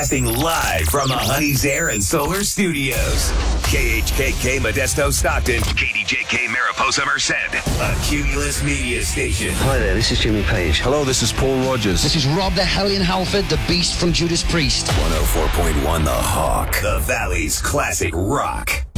Broadcasting live from the Honey's Air and Solar Studios. KHKK Modesto Stockton, KDJK Mariposa Merced, a Cumulus media station. Hi there, this is Jimmy Page. Hello, this is Paul Rogers. This is Rob the Hellion Halford, the Beast from Judas Priest. 104.1 The Hawk, the Valley's classic rock.